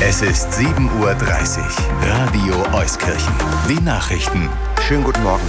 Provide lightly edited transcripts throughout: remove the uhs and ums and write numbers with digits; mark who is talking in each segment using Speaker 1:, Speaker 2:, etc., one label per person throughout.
Speaker 1: Es ist 7:30 Uhr. Radio Euskirchen. Die Nachrichten.
Speaker 2: Schönen guten Morgen.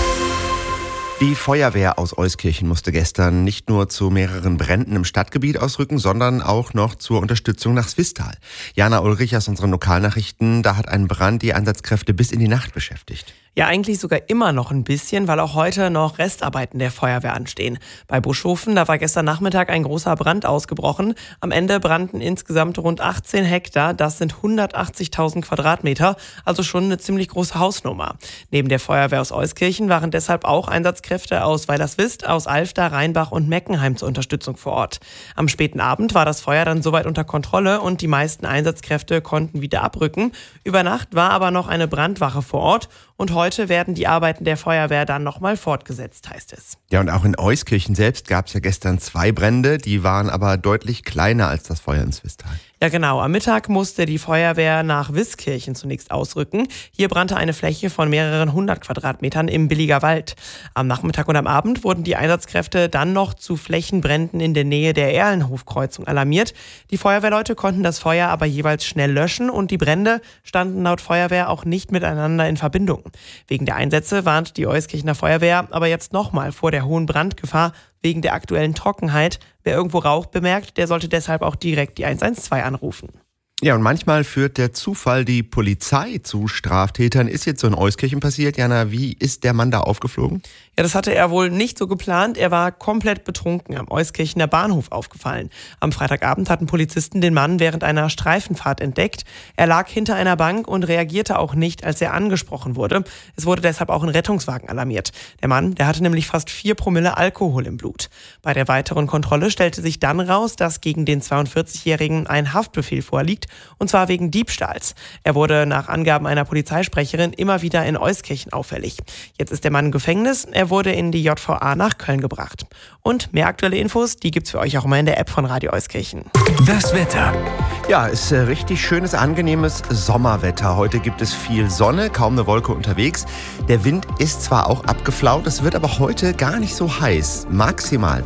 Speaker 2: Die Feuerwehr aus Euskirchen musste gestern nicht nur zu mehreren Bränden im Stadtgebiet ausrücken, sondern auch noch zur Unterstützung nach Swisttal. Jana Ulrich aus unseren Lokalnachrichten, da hat ein Brand die Einsatzkräfte bis in die Nacht beschäftigt.
Speaker 3: Ja, eigentlich sogar immer noch ein bisschen, weil auch heute noch Restarbeiten der Feuerwehr anstehen. Bei Buschhofen, da war gestern Nachmittag ein großer Brand ausgebrochen. Am Ende brannten insgesamt rund 18 Hektar, das sind 180.000 Quadratmeter, also schon eine ziemlich große Hausnummer. Neben der Feuerwehr aus Euskirchen waren deshalb auch Einsatzkräfte aus Weilerswist, aus Alfter, Rheinbach und Meckenheim zur Unterstützung vor Ort. Am späten Abend war das Feuer dann soweit unter Kontrolle und die meisten Einsatzkräfte konnten wieder abrücken. Über Nacht war aber noch eine Brandwache vor Ort. Und heute werden die Arbeiten der Feuerwehr dann nochmal fortgesetzt, heißt es.
Speaker 2: Ja, und auch in Euskirchen selbst gab es ja gestern 2 Brände, die waren aber deutlich kleiner als das Feuer in Swisttal.
Speaker 3: Ja genau, am Mittag musste die Feuerwehr nach Wiskirchen zunächst ausrücken. Hier brannte eine Fläche von mehreren 100 Quadratmetern im Billiger Wald. Am Nachmittag und am Abend wurden die Einsatzkräfte dann noch zu Flächenbränden in der Nähe der Erlenhofkreuzung alarmiert. Die Feuerwehrleute konnten das Feuer aber jeweils schnell löschen und die Brände standen laut Feuerwehr auch nicht miteinander in Verbindung. Wegen der Einsätze warnt die Euskirchener Feuerwehr aber jetzt nochmal vor der hohen Brandgefahr wegen der aktuellen Trockenheit. Wer irgendwo Rauch bemerkt, der sollte deshalb auch direkt die 112 anrufen.
Speaker 2: Ja, und manchmal führt der Zufall die Polizei zu Straftätern. Ist jetzt so in Euskirchen passiert. Jana, wie ist der Mann da aufgeflogen?
Speaker 3: Ja, das hatte er wohl nicht so geplant. Er war komplett betrunken am Euskirchener Bahnhof aufgefallen. Am Freitagabend hatten Polizisten den Mann während einer Streifenfahrt entdeckt. Er lag hinter einer Bank und reagierte auch nicht, als er angesprochen wurde. Es wurde deshalb auch ein Rettungswagen alarmiert. Der Mann, der hatte nämlich fast 4 Promille Alkohol im Blut. Bei der weiteren Kontrolle stellte sich dann raus, dass gegen den 42-Jährigen ein Haftbefehl vorliegt, und zwar wegen Diebstahls. Er wurde nach Angaben einer Polizeisprecherin immer wieder in Euskirchen auffällig. Jetzt ist der Mann im Gefängnis. Er wurde in die JVA nach Köln gebracht. Und mehr aktuelle Infos, die gibt's für euch auch immer in der App von Radio Euskirchen.
Speaker 1: Das Wetter.
Speaker 2: Ja, ist richtig schönes, angenehmes Sommerwetter. Heute gibt es viel Sonne, kaum eine Wolke unterwegs. Der Wind ist zwar auch abgeflaut, es wird aber heute gar nicht so heiß. Maximal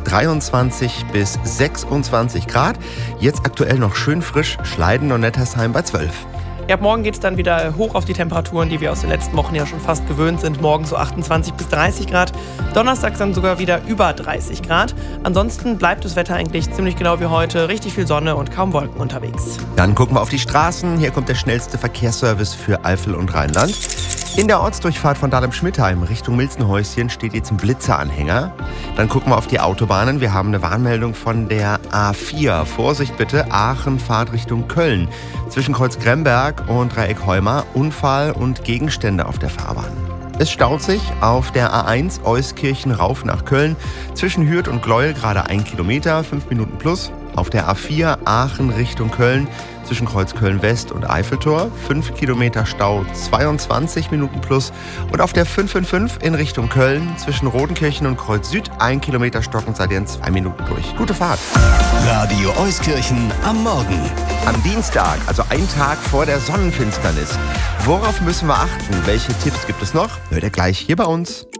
Speaker 2: 23 bis 26 Grad. Jetzt aktuell noch schön frisch, Schleiden und Nettersheim bei 12.
Speaker 3: Ja, ab morgen geht es dann wieder hoch auf die Temperaturen, die wir aus den letzten Wochen ja schon fast gewöhnt sind. Morgen so 28 bis 30 Grad. Donnerstag dann sogar wieder über 30 Grad. Ansonsten bleibt das Wetter eigentlich ziemlich genau wie heute. Richtig viel Sonne und kaum Wolken unterwegs.
Speaker 2: Dann gucken wir auf die Straßen. Hier kommt der schnellste Verkehrsservice für Eifel und Rheinland. In der Ortsdurchfahrt von Dahlem-Schmidtheim Richtung Milzenhäuschen steht jetzt ein Blitzeranhänger. Dann gucken wir auf die Autobahnen. Wir haben eine Warnmeldung von der A4. Vorsicht bitte, Aachen, Fahrt Richtung Köln. Zwischen Kreuz Gremberg und Dreieck Heuma, Unfall und Gegenstände auf der Fahrbahn. Es staut sich auf der A1 Euskirchen rauf nach Köln. Zwischen Hürth und Gleuel gerade 1 Kilometer, 5 Minuten plus. Auf der A4 Aachen Richtung Köln, zwischen Kreuz Köln-West und Eiffeltor, 5 Kilometer Stau, 22 Minuten plus. Und auf der 555 in Richtung Köln, zwischen Rodenkirchen und Kreuz Süd, 1 Kilometer stocken, seid ihr in 2 Minuten durch. Gute Fahrt.
Speaker 1: Radio Euskirchen am Morgen.
Speaker 2: Am Dienstag, also ein Tag vor der Sonnenfinsternis. Worauf müssen wir achten? Welche Tipps gibt es noch? Hört ihr gleich hier bei uns.